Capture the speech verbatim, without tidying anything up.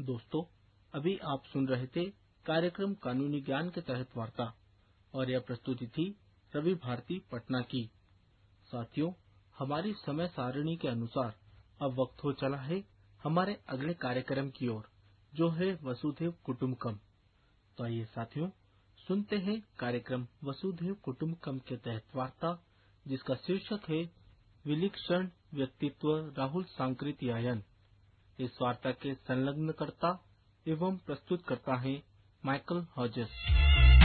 दोस्तों, अभी आप सुन रहे थे कार्यक्रम कानूनी ज्ञान के तहत वार्ता, और यह प्रस्तुति थी रवि भारती पटना की। साथियों, हमारी समय सारणी के अनुसार अब वक्त हो चला है हमारे अगले कार्यक्रम की ओर, जो है वसुधैव कुटुंबकम। तो आइए साथियों, सुनते हैं कार्यक्रम वसुधैव कुटुंबकम के तहत वार्ता, जिसका शीर्षक है विलक्षण व्यक्तित्व राहुल सांकृत्यायन। इस वार्ता के संलग्नकर्ता एवं प्रस्तुत करता है माइकल हॉजेस।